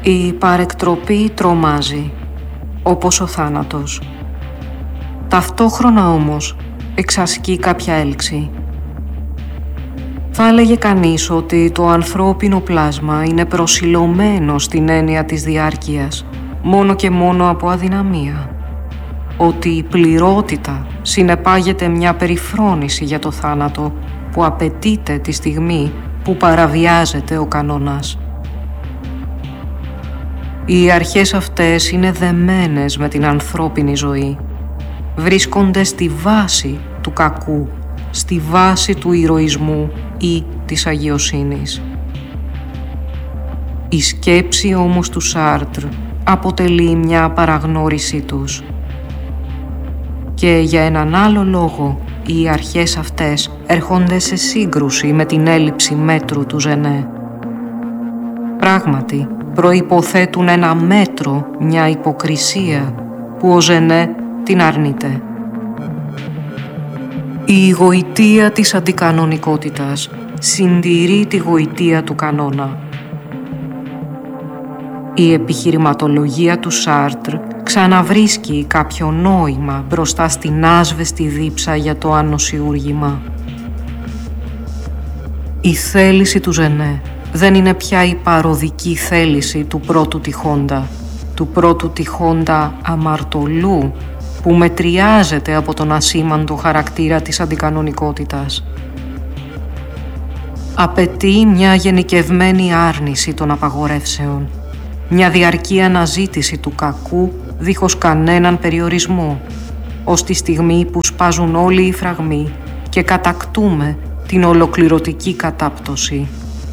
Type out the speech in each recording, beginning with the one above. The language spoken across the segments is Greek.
Η παρεκτροπή τρομάζει, όπως ο θάνατος. Ταυτόχρονα όμως εξασκεί κάποια έλξη. Θα έλεγε κανείς ότι το ανθρώπινο πλάσμα είναι προσιλωμένο στην έννοια της διάρκειας, μόνο και μόνο από αδυναμία. Ότι η πληρότητα συνεπάγεται μια περιφρόνηση για το θάνατο που απαιτείται τη στιγμή που παραβιάζεται ο κανόνας. Οι αρχές αυτές είναι δεμένες με την ανθρώπινη ζωή. Βρίσκονται στη βάση του κακού, στη βάση του ηρωισμού ή της αγιοσύνης. Η σκέψη όμως του Σάρτρ αποτελεί μια παραγνώρισή τους. Και για έναν άλλο λόγο, οι αρχές αυτές έρχονται σε σύγκρουση με την έλλειψη μέτρου του Ζενέ. Πράγματι, προϋποθέτουν ένα μέτρο, μια υποκρισία, που ο Ζενέ την αρνείται. Η γοητεία της αντικανονικότητας συντηρεί τη γοητεία του κανόνα. Η επιχειρηματολογία του Σάρτρ ξαναβρίσκει κάποιο νόημα μπροστά στην άσβεστη δίψα για το ανοσιούργημα. Η θέληση του Ζενέ δεν είναι πια η παροδική θέληση του πρώτου τυχόντα αμαρτωλού που μετριάζεται από τον ασήμαντο χαρακτήρα της αντικανονικότητας. Απαιτεί μια γενικευμένη άρνηση των απαγορεύσεων, μια διαρκή αναζήτηση του κακού δίχως κανέναν περιορισμό, ως τη στιγμή που σπάζουν όλοι οι φραγμοί και κατακτούμε την ολοκληρωτική κατάπτωση.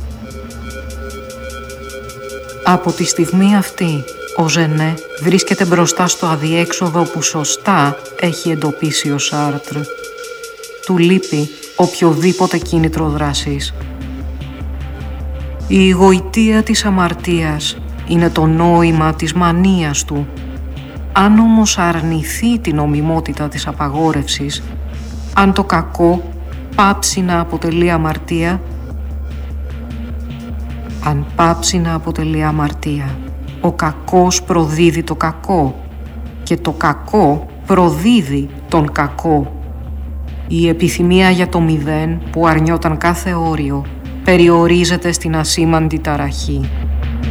Από τη στιγμή αυτή, ο Ζενέ βρίσκεται μπροστά στο αδιέξοδο που σωστά έχει εντοπίσει ο Σάρτρ. Του λείπει οποιοδήποτε κίνητρο δράσης. Η γοητεία της αμαρτίας είναι το νόημα της μανίας του. Αν όμως αρνηθεί την νομιμότητα της απαγόρευσης, αν το κακό πάψει να αποτελεί αμαρτία, αν πάψει να αποτελεί αμαρτία, ο κακός προδίδει το κακό και το κακό προδίδει τον κακό. Η επιθυμία για το μηδέν που αρνιόταν κάθε όριο περιορίζεται στην ασήμαντη ταραχή.